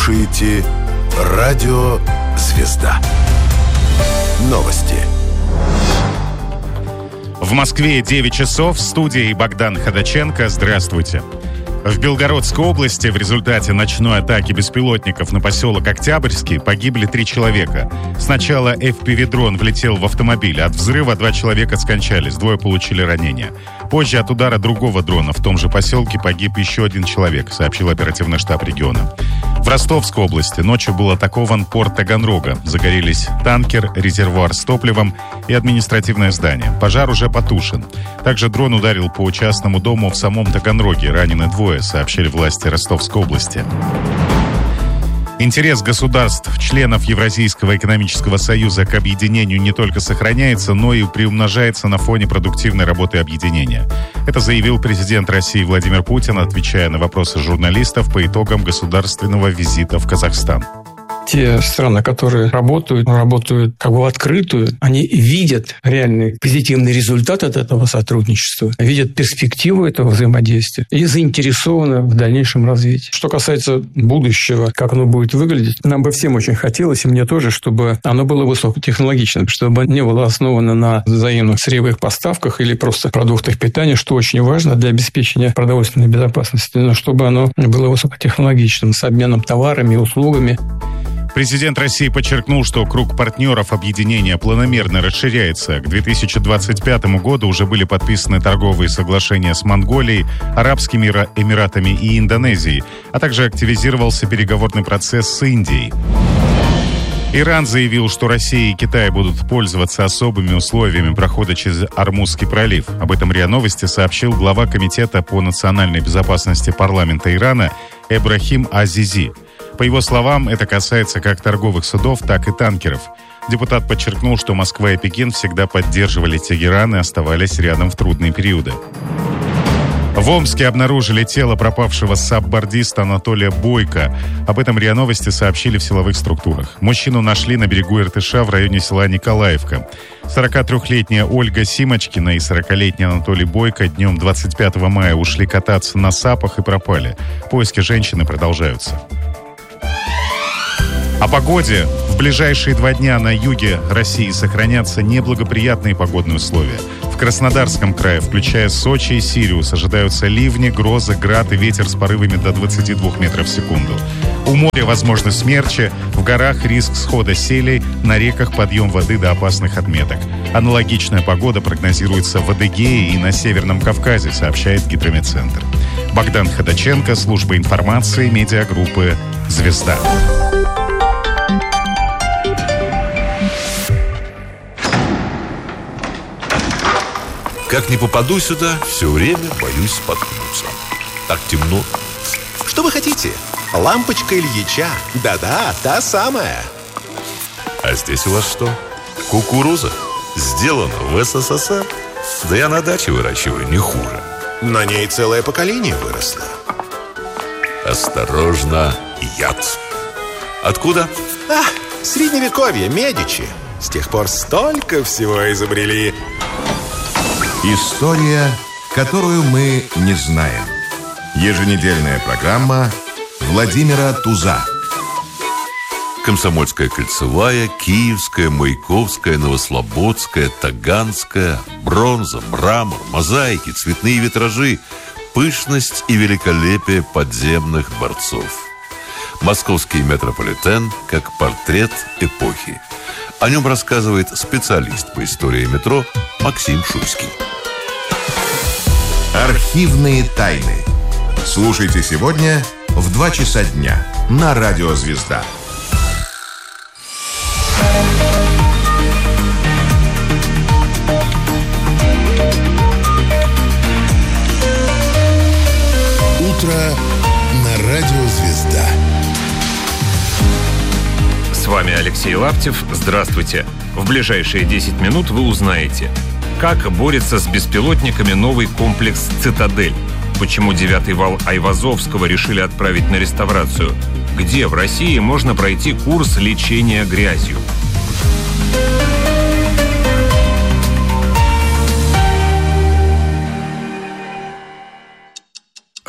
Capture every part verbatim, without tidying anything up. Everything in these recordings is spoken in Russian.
слушаете радио «Звезда». Новости. В Москве девять часов. В студии Богдан Ходаченко. Здравствуйте. В Белгородской области в результате ночной атаки беспилотников на поселок Октябрьский погибли три человека. Сначала эф пи ви-дрон влетел в автомобиль. От взрыва два человека скончались, двое получили ранения. Позже от удара другого дрона в том же поселке погиб еще один человек, сообщил оперативный штаб региона. В Ростовской области ночью был атакован порт Таганрога. Загорелись танкер, резервуар с топливом и административное здание. Пожар уже потушен. Также дрон ударил по частному дому в самом Таганроге. Ранены двое, сообщили власти Ростовской области. Интерес государств, членов Евразийского экономического союза к объединению не только сохраняется, но и приумножается на фоне продуктивной работы объединения. Это заявил президент России Владимир Путин, отвечая на вопросы журналистов по итогам государственного визита в Казахстан. Те страны, которые работают, работают как бы в открытую, они видят реальный позитивный результат от этого сотрудничества, видят перспективу этого взаимодействия и заинтересованы в дальнейшем развитии. Что касается будущего, как оно будет выглядеть, нам бы всем очень хотелось, и мне тоже, чтобы оно было высокотехнологичным, чтобы не было основано на взаимных сырьевых поставках или просто продуктах питания, что очень важно для обеспечения продовольственной безопасности, но чтобы оно было высокотехнологичным, с обменом товарами и услугами. Президент России подчеркнул, что круг партнеров объединения планомерно расширяется. К две тысячи двадцать пятому году уже были подписаны торговые соглашения с Монголией, Арабскими Эмиратами и Индонезией, а также активизировался переговорный процесс с Индией. Иран заявил, что Россия и Китай будут пользоваться особыми условиями прохода через Ормузский пролив. Об этом РИА Новости сообщил глава Комитета по национальной безопасности парламента Ирана Эбрахим Азизи. По его словам, это касается как торговых судов, так и танкеров. Депутат подчеркнул, что Москва и Пекин всегда поддерживали Тегеран и оставались рядом в трудные периоды. В Омске обнаружили тело пропавшего саббордиста Анатолия Бойко. Об этом РИА Новости сообщили в силовых структурах. Мужчину нашли на берегу Иртыша в районе села Николаевка. сорокатрёхлетняя Ольга Симочкина и сорокалетний Анатолий Бойко днем двадцать пятого мая ушли кататься на сапах и пропали. Поиски женщины продолжаются. О погоде. В ближайшие два дня на юге России сохранятся неблагоприятные погодные условия. В Краснодарском крае, включая Сочи и Сириус, ожидаются ливни, грозы, град и ветер с порывами до двадцати двух метров в секунду. У моря возможны смерчи, в горах риск схода селей, на реках подъем воды до опасных отметок. Аналогичная погода прогнозируется в Адыгее и на Северном Кавказе, сообщает Гидрометцентр. Богдан Ходаченко, служба информации, медиагруппы «Звезда». Как не попаду сюда, все время боюсь споткнуться. Так темно. Что вы хотите? Лампочка Ильича. Да-да, та самая. А здесь у вас что? Кукуруза? Сделана в эс эс эс эр? Да я на даче выращиваю не хуже. На ней целое поколение выросло. Осторожно, яд. Откуда? А, средневековье, Медичи. С тех пор столько всего изобрели. История, которую мы не знаем. Еженедельная программа Владимира Туза. Комсомольская кольцевая, Киевская, Маяковская, Новослободская, Таганская, бронза, мрамор, мозаики, цветные витражи, пышность и великолепие подземных дворцов. Московский метрополитен как портрет эпохи. О нем рассказывает специалист по истории метро Максим Шуйский. Архивные тайны. Слушайте сегодня в два часа дня на Радио «Звезда». Утро на Радио «Звезда». С вами Алексей Лаптев. Здравствуйте. В ближайшие десять минут вы узнаете, как борется с беспилотниками новый комплекс «Цитадель», почему девятый вал Айвазовского решили отправить на реставрацию, где в России можно пройти курс лечения грязью.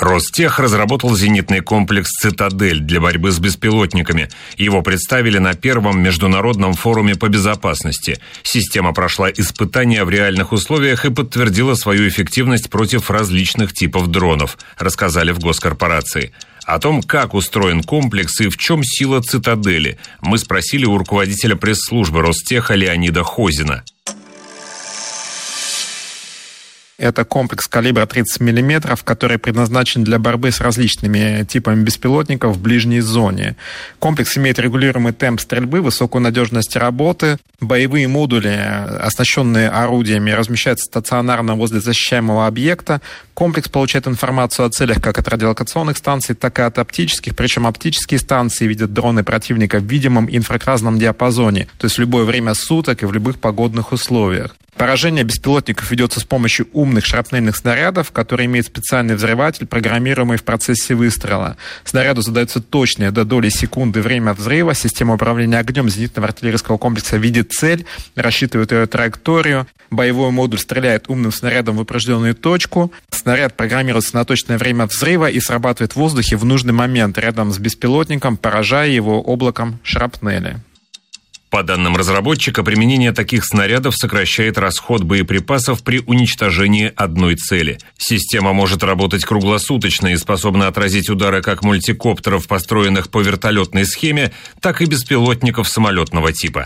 Ростех разработал зенитный комплекс «Цитадель» для борьбы с беспилотниками. Его представили на первом международном форуме по безопасности. Система прошла испытания в реальных условиях и подтвердила свою эффективность против различных типов дронов, рассказали в госкорпорации. О том, как устроен комплекс и в чем сила «Цитадели», мы спросили у руководителя пресс-службы Ростеха Леонида Хозина. Это комплекс калибра тридцать миллиметров, который предназначен для борьбы с различными типами беспилотников в ближней зоне. Комплекс имеет регулируемый темп стрельбы, высокую надежность работы. Боевые модули, оснащенные орудиями, размещаются стационарно возле защищаемого объекта. Комплекс получает информацию о целях как от радиолокационных станций, так и от оптических. Причем оптические станции видят дроны противника в видимом инфракрасном диапазоне, то есть в любое время суток и в любых погодных условиях. Поражение беспилотников ведется с помощью умных шрапнельных снарядов, которые имеют специальный взрыватель, программируемый в процессе выстрела. Снаряду задается точное до доли секунды время взрыва. Система управления огнем зенитного артиллерийского комплекса видит цель, рассчитывает ее траекторию. Боевой модуль стреляет умным снарядом в определенную точку. Снаряд программируется на точное время взрыва и срабатывает в воздухе в нужный момент рядом с беспилотником, поражая его облаком шрапнели. По данным разработчика, применение таких снарядов сокращает расход боеприпасов при уничтожении одной цели. Система может работать круглосуточно и способна отразить удары как мультикоптеров, построенных по вертолетной схеме, так и беспилотников самолетного типа.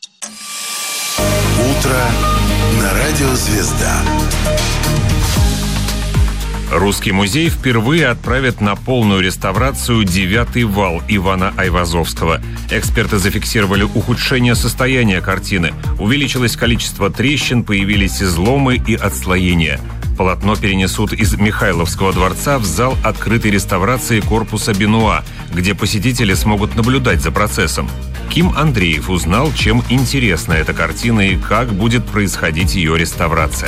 Утро на радио «Звезда». Русский музей впервые отправит на полную реставрацию «Девятый вал» Ивана Айвазовского. Эксперты зафиксировали ухудшение состояния картины. Увеличилось количество трещин, появились изломы и отслоения. Полотно перенесут из Михайловского дворца в зал открытой реставрации корпуса Бенуа, где посетители смогут наблюдать за процессом. Ким Андреев узнал, чем интересна эта картина и как будет происходить ее реставрация.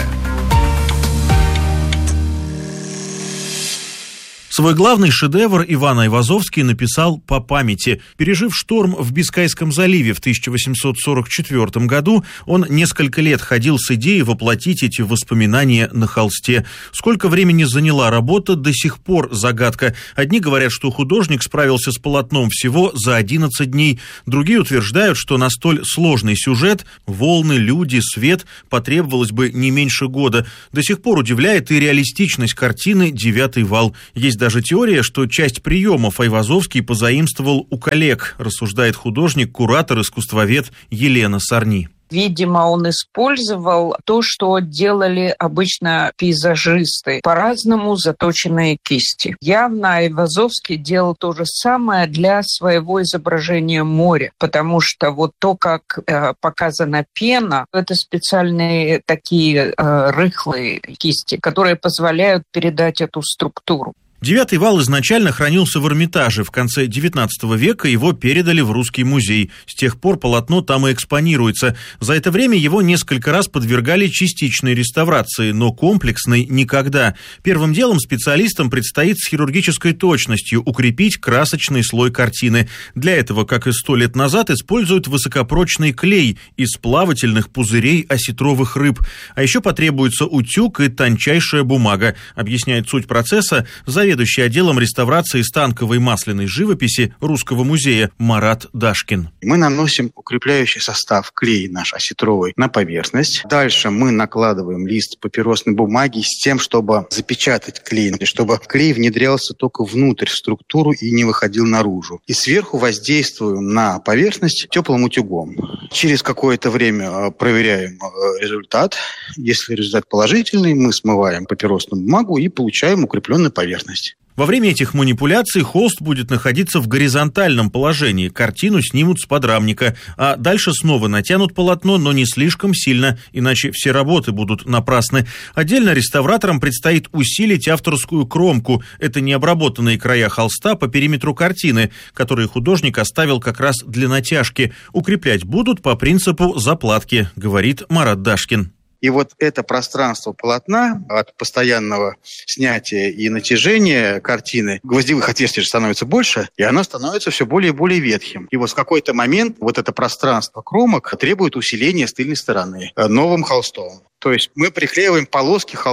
Свой главный шедевр Иван Айвазовский написал по памяти. Пережив шторм в Бискайском заливе в тысяча восемьсот сорок четвёртом году, он несколько лет ходил с идеей воплотить эти воспоминания на холсте. Сколько времени заняла работа, до сих пор загадка. Одни говорят, что художник справился с полотном всего за одиннадцать дней. Другие утверждают, что на столь сложный сюжет – волны, люди, свет – потребовалось бы не меньше года. До сих пор удивляет и реалистичность картины «Девятый вал». Есть даже Даже теория, что часть приемов Айвазовский позаимствовал у коллег, рассуждает художник, куратор, искусствовед Елена Сарни. Видимо, он использовал то, что делали обычно пейзажисты, по-разному заточенные кисти. Явно Айвазовский делал то же самое для своего изображения моря, потому что вот то, как э, показана пена, это специальные такие э, рыхлые кисти, которые позволяют передать эту структуру. Девятый вал изначально хранился в Эрмитаже. В конце девятнадцатого века его передали в Русский музей. С тех пор полотно там и экспонируется. За это время его несколько раз подвергали частичной реставрации, но комплексной никогда. Первым делом специалистам предстоит с хирургической точностью укрепить красочный слой картины. Для этого, как и сто лет назад, используют высокопрочный клей из плавательных пузырей осетровых рыб. А еще потребуется утюг и тончайшая бумага, объясняет суть процесса заведующий отделом реставрации станковой масляной живописи Русского музея Марат Дашкин. Мы наносим укрепляющий состав, клей наш осетровый, на поверхность. Дальше мы накладываем лист папиросной бумаги с тем, чтобы запечатать клей, чтобы клей внедрялся только внутрь в структуру и не выходил наружу. И сверху воздействуем на поверхность теплым утюгом. Через какое-то время проверяем результат. Если результат положительный, мы смываем папиросную бумагу и получаем укрепленную поверхность. Во время этих манипуляций холст будет находиться в горизонтальном положении, картину снимут с подрамника, а дальше снова натянут полотно, но не слишком сильно, иначе все работы будут напрасны. Отдельно реставраторам предстоит усилить авторскую кромку. Это необработанные края холста по периметру картины, которые художник оставил как раз для натяжки. Укреплять будут по принципу заплатки, говорит Марат Дашкин. И вот это пространство полотна от постоянного снятия и натяжения картины, гвоздевых отверстий же становится больше, и оно становится все более и более ветхим. И вот в какой-то момент вот это пространство кромок требует усиления с тыльной стороны новым холстом. То есть мы приклеиваем полоски холста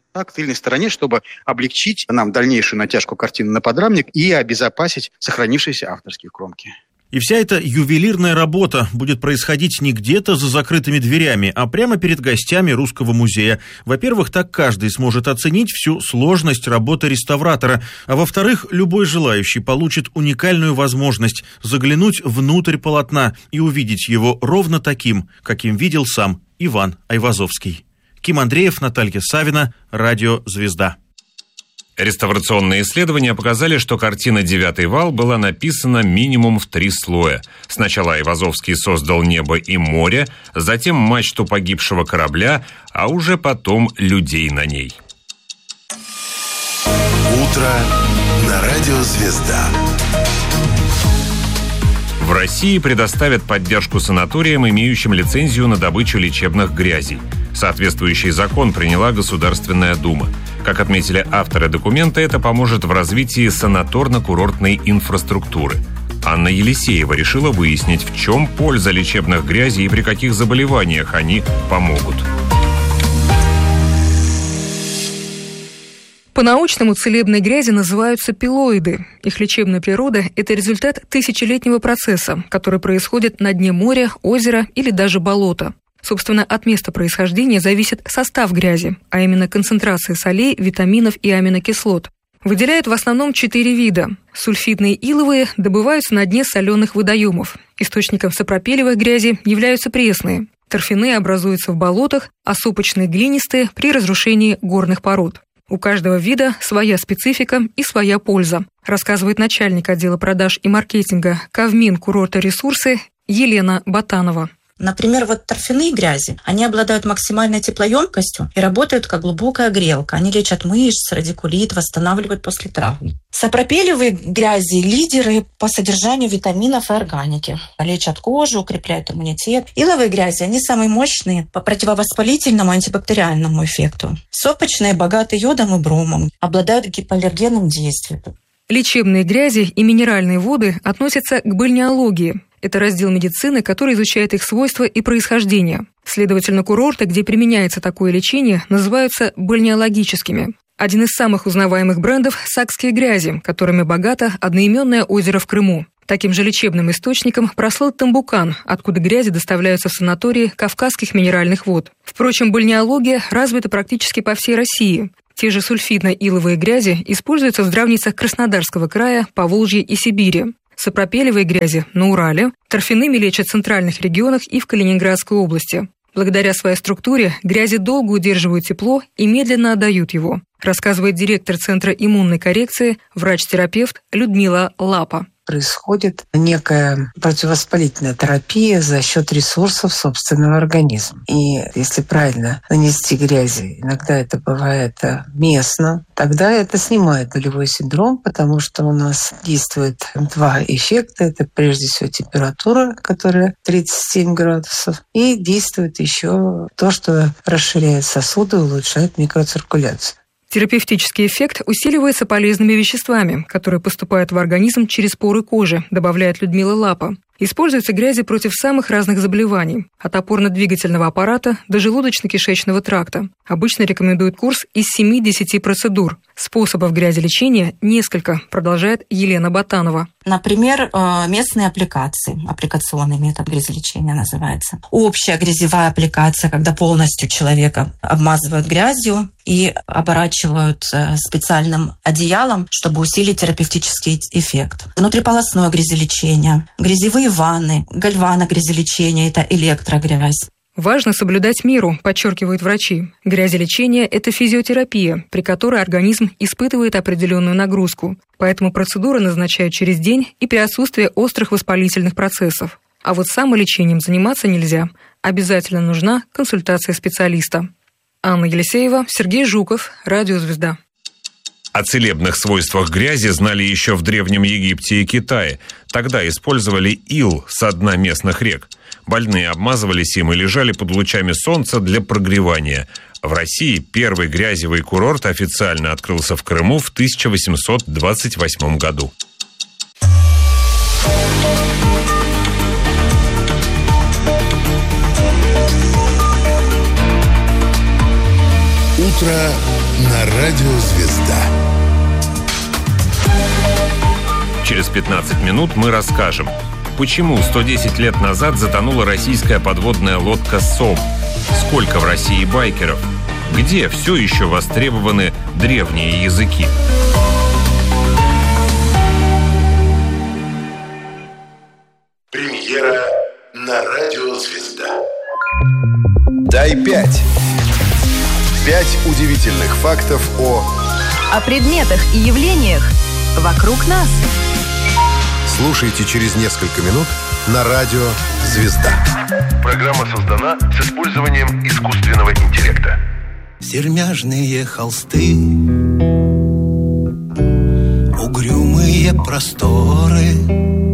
так, тыльной стороне, чтобы облегчить нам дальнейшую натяжку картины на подрамник и обезопасить сохранившиеся авторские кромки. И вся эта ювелирная работа будет происходить не где-то за закрытыми дверями, а прямо перед гостями Русского музея. Во-первых, так каждый сможет оценить всю сложность работы реставратора, а во-вторых, любой желающий получит уникальную возможность заглянуть внутрь полотна и увидеть его ровно таким, каким видел сам Иван Айвазовский. Ким Андреев, Наталья Савина, Радио «Звезда». Реставрационные исследования показали, что картина «Девятый вал» была написана минимум в три слоя. Сначала Айвазовский создал небо и море, затем мачту погибшего корабля, а уже потом людей на ней. Утро на Радио «Звезда». В России предоставят поддержку санаториям, имеющим лицензию на добычу лечебных грязей. Соответствующий закон приняла Государственная Дума. Как отметили авторы документа, это поможет в развитии санаторно-курортной инфраструктуры. Анна Елисеева решила выяснить, в чем польза лечебных грязей и при каких заболеваниях они помогут. По-научному целебные грязи называются пилоиды. Их лечебная природа – это результат тысячелетнего процесса, который происходит на дне моря, озера или даже болота. Собственно, от места происхождения зависит состав грязи, а именно концентрация солей, витаминов и аминокислот. Выделяют в основном четыре вида. Сульфидные иловые добываются на дне соленых водоемов. Источником сапропелевой грязи являются пресные. Торфяные образуются в болотах, а сопочные глинистые – при разрушении горных пород. У каждого вида своя специфика и своя польза, рассказывает начальник отдела продаж и маркетинга Кавмин курорта ресурсы Елена Ботанова. Например, вот торфяные грязи, они обладают максимальной теплоемкостью и работают как глубокая грелка. Они лечат мышцы, радикулит, восстанавливают после травм. Сапропелевые грязи – лидеры по содержанию витаминов и органики. Лечат кожу, укрепляют иммунитет. Иловые грязи – они самые мощные по противовоспалительному антибактериальному эффекту. Сопочные богаты йодом и бромом, обладают гипоаллергенным действием. Лечебные грязи и минеральные воды относятся к бальнеологии. Это раздел медицины, который изучает их свойства и происхождение. Следовательно, курорты, где применяется такое лечение, называются бальнеологическими. Один из самых узнаваемых брендов – сакские грязи, которыми богато одноименное озеро в Крыму. Таким же лечебным источником прослыл Тамбукан, откуда грязи доставляются в санатории Кавказских минеральных вод. Впрочем, бальнеология развита практически по всей России. Те же сульфидно-иловые грязи используются в здравницах Краснодарского края, Поволжья и Сибири. Сапропелевые грязи на Урале, торфяными лечат в центральных регионах и в Калининградской области. Благодаря своей структуре грязи долго удерживают тепло и медленно отдают его, рассказывает директор Центра иммунной коррекции, врач-терапевт Людмила Лапа. Происходит некая противовоспалительная терапия за счет ресурсов собственного организма. И если правильно нанести грязи, иногда это бывает местно, тогда это снимает нулевой синдром, потому что у нас действует два эффекта. Это прежде всего температура, которая тридцать семь градусов, и действует еще то, что расширяет сосуды, улучшает микроциркуляцию. Терапевтический эффект усиливается полезными веществами, которые поступают в организм через поры кожи, добавляет Людмила Лапа. Используются грязи против самых разных заболеваний, от опорно-двигательного аппарата до желудочно-кишечного тракта. Обычно рекомендуют курс из семи-десяти процедур. Способов грязелечения несколько, продолжает Елена Ботанова. Например, местные аппликации, аппликационный метод грязелечения называется. Общая грязевая аппликация, когда полностью человека обмазывают грязью и оборачивают специальным одеялом, чтобы усилить терапевтический эффект. Внутриполосное грязелечение, грязевые ванны, гальвано-грязелечение – это электрогрязь. Важно соблюдать меру, подчеркивают врачи. Грязелечение – это физиотерапия, при которой организм испытывает определенную нагрузку. Поэтому процедуры назначают через день и при отсутствии острых воспалительных процессов. А вот самолечением заниматься нельзя. Обязательно нужна консультация специалиста. Анна Елисеева, Сергей Жуков, Радио «Звезда». О целебных свойствах грязи знали еще в Древнем Египте и Китае. Тогда использовали ил со дна местных рек. Больные обмазывались им и лежали под лучами солнца для прогревания. В России первый грязевый курорт официально открылся в Крыму в тысяча восемьсот двадцать восьмом году. утро на радио «Звезда». Через пятнадцать минут мы расскажем, почему сто десять лет назад затонула российская подводная лодка «Сом», сколько в России байкеров, где все еще востребованы древние языки. Премьера на радио «Звезда». Дай пять. Пять удивительных фактов о... О предметах и явлениях вокруг нас. Слушайте через несколько минут на радио «Звезда». Программа создана с использованием искусственного интеллекта. Сермяжные холсты, угрюмые просторы,